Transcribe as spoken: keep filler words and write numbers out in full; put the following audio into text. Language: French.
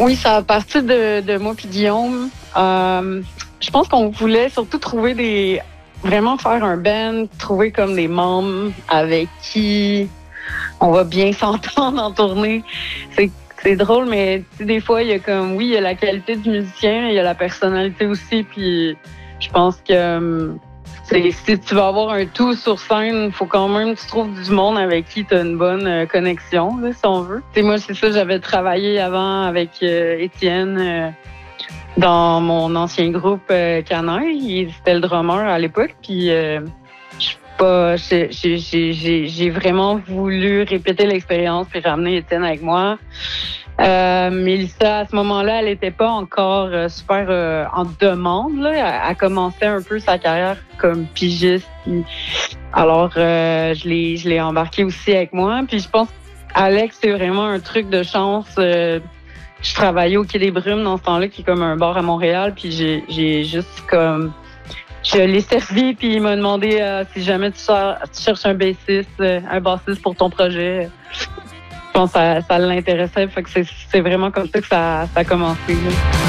Oui, ça a parti de, de moi puis Guillaume. Euh, je pense qu'on voulait surtout trouver des... Vraiment faire un band, trouver comme des membres avec qui on va bien s'entendre en tournée. C'est, c'est drôle, mais des fois, il y a comme... Oui, il y a la qualité du musicien, il y a la personnalité aussi, puis je pense que... C'est, si tu veux avoir un tout sur scène, il faut quand même que tu trouves du monde avec qui tu as une bonne euh, connexion, là, si on veut. T'sais, moi, c'est ça, j'avais travaillé avant avec euh, Étienne euh, dans mon ancien groupe euh, Canaille. Il C'était le drummer à l'époque. Puis, euh, je sais pas, j'ai, j'ai, j'ai, j'ai vraiment voulu répéter l'expérience puis ramener Étienne avec moi. Euh, Mélissa, à ce moment-là, elle n'était pas encore euh, super euh, en demande. Là. Elle, elle commençait un peu sa carrière comme pigiste. Puis, alors, euh, je l'ai, je l'ai embarqué aussi avec moi. Puis je pense Alex, c'est vraiment un truc de chance. Euh, je travaillais au Quai des Brumes dans ce temps-là, qui est comme un bar à Montréal. Puis j'ai, j'ai juste comme... Je l'ai servi, puis il m'a demandé euh, si jamais tu, cher- tu cherches un bassiste, euh, un bassiste pour ton projet. Je pense que ça, ça l'intéressait. Fait que c'est, c'est vraiment comme ça que ça, ça a commencé. Là.